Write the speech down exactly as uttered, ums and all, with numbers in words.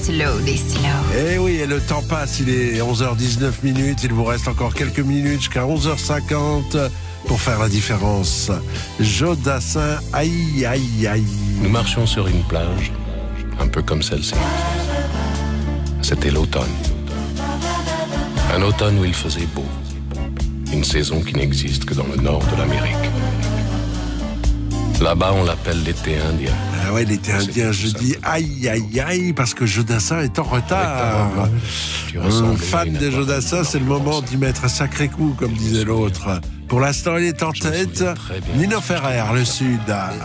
Slow des slow. Eh oui, et le temps passe, il est onze heures dix-neuf minutes, il vous reste encore quelques minutes jusqu'à onze heures cinquante pour faire la différence. Jodassin, aïe, aïe, aïe. Nous marchions sur une plage, un peu comme celle-ci. C'était l'automne. Un automne où il faisait beau. Une saison qui n'existe que dans le nord de l'Amérique. Là-bas, on l'appelle l'été indien. Ah ouais, l'été indien, je dis aïe, aïe, aïe, parce que Jodassin est en retard. Un fan de Jodassin, c'est le moment d'y mettre un sacré coup, comme disait l'autre. Pour l'instant, il est en tête. Nino Ferrer, le Sud.